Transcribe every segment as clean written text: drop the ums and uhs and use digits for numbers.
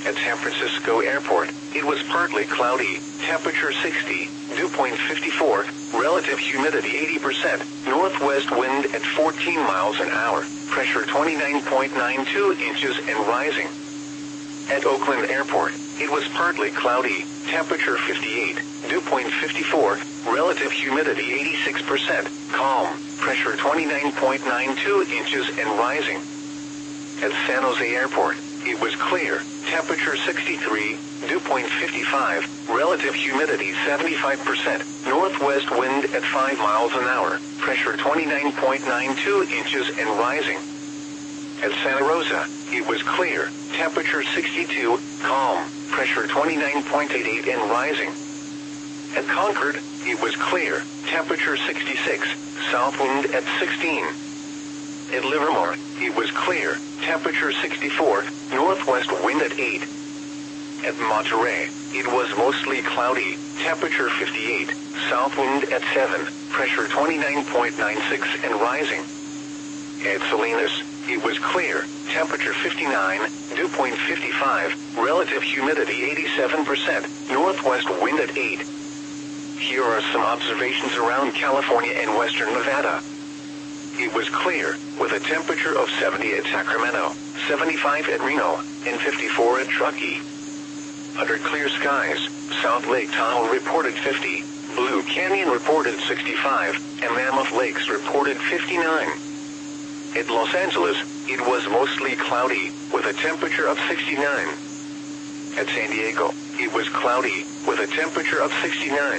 At San Francisco Airport, it was partly cloudy, temperature 60, dew point 54, relative humidity 80%, northwest wind at 14 miles an hour, pressure 29.92 inches and rising. At Oakland Airport, it was partly cloudy, temperature 58, dew point 54, relative humidity 86%, calm, pressure 29.92 inches and rising. At San Jose Airport, it was clear, temperature 63, dew point 55, relative humidity 75%, northwest wind at 5 miles an hour, pressure 29.92 inches and rising. At Santa Rosa, it was clear, temperature 62, calm, pressure 29.88 and rising. At Concord, it was clear, temperature 66, south wind at 16. At Livermore, it was clear, temperature 64, northwest wind at 8. At Monterey, it was mostly cloudy, temperature 58, south wind at 7, pressure 29.96 and rising. At Salinas, it was clear, temperature 59, dew point 55, relative humidity 87%, northwest wind at 8. Here are some observations around California and western Nevada. It was clear, with a temperature of 70 at Sacramento, 75 at Reno, and 54 at Truckee. Under clear skies, South Lake Tahoe reported 50, Blue Canyon reported 65, and Mammoth Lakes reported 59. At Los Angeles, it was mostly cloudy, with a temperature of 69. At San Diego, it was cloudy, with a temperature of 69.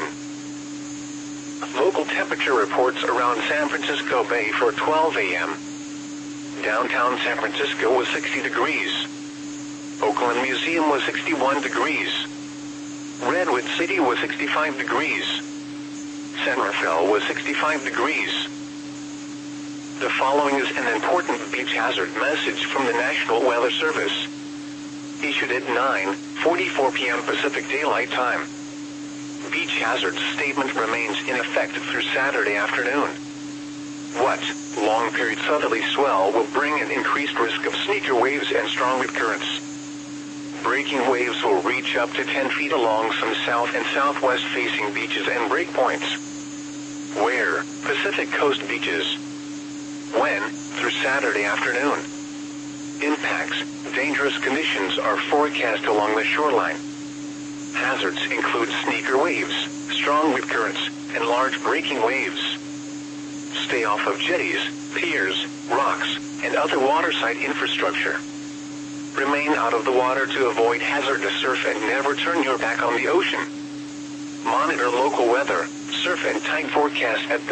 Local temperature reports around San Francisco Bay for 12 a.m. Downtown San Francisco was 60 degrees. Oakland Museum was 61 degrees. Redwood City was 65 degrees. San Rafael was 65 degrees. The following is an important beach hazard message from the National Weather Service. Issued at 9:44 p.m. Pacific Daylight Time. Beach hazard statement remains in effect through Saturday afternoon. What? Long-period southerly swell will bring an increased risk of sneaker waves and strong wind currents. Breaking waves will reach up to 10 feet along some south and southwest facing beaches and breakpoints. Where? Pacific Coast beaches. When? Through Saturday afternoon. Impacts. Dangerous conditions are forecast along the shoreline. Hazards include sneaker waves, strong wind currents, and large breaking waves. Stay off of jetties, piers, rocks, and other waterside infrastructure. Remain out of the water to avoid hazardous surf and never turn your back on the ocean. Monitor local weather, surf and tide forecast at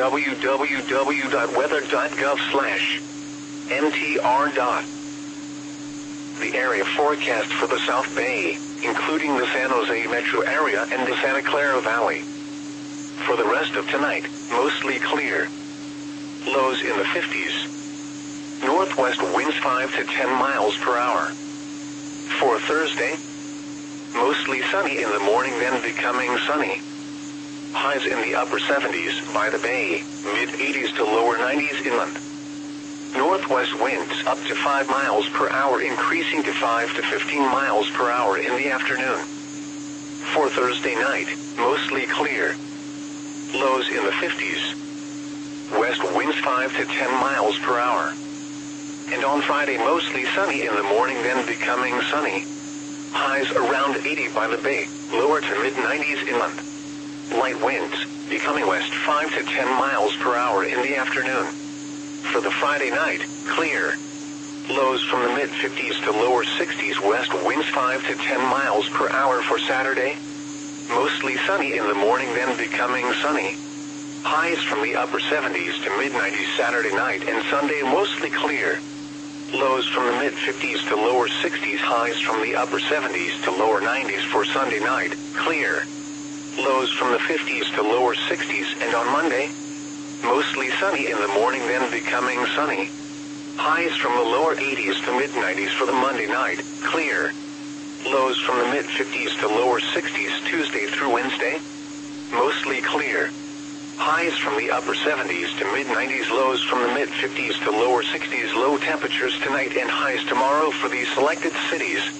www.weather.gov/mtr. The area forecast for the South Bay, including the San Jose metro area and the Santa Clara Valley. For the rest of tonight, mostly clear. Lows in the 50s. Northwest winds 5 to 10 miles per hour. For Thursday, mostly sunny in the morning then becoming sunny. Highs in the upper 70s by the bay, mid-80s to lower 90s inland. Northwest winds up to 5 miles per hour increasing to 5 to 15 miles per hour in the afternoon. For Thursday night, mostly clear. Lows in the 50s. West winds 5 to 10 miles per hour. And on Friday mostly sunny in the morning then becoming sunny. Highs around 80 by the bay, lower to mid-90s inland. Light winds, becoming west 5 to 10 miles per hour in the afternoon. For the Friday night, clear. Lows from the mid-50s to lower 60s west winds 5 to 10 miles per hour for Saturday. Mostly sunny in the morning then becoming sunny. Highs from the upper 70s to mid-90s Saturday night and Sunday mostly clear. Lows from the mid-50s to lower 60s, highs from the upper 70s to lower 90s for Sunday night, clear. Lows from the 50s to lower 60s and on Monday, mostly sunny in the morning then becoming sunny. Highs from the lower 80s to mid-90s for the Monday night, clear. Lows from the mid-50s to lower 60s Tuesday through Wednesday, mostly clear. Highs from the upper 70s to mid-90s, lows from the mid-50s to lower 60s, low temperatures tonight and highs tomorrow for these selected cities.